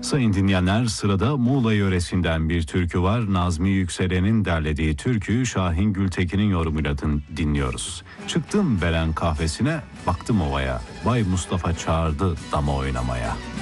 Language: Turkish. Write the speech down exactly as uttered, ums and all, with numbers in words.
Sayın dinleyenler, sırada Muğla yöresinden bir türkü var. Nazmi Yükselen'in derlediği türküyü Şahin Gültekin'in yorumuyla dinliyoruz. Çıktım Belen kahvesine, baktım ovaya. Bay Mustafa çağırdı dama oynamaya.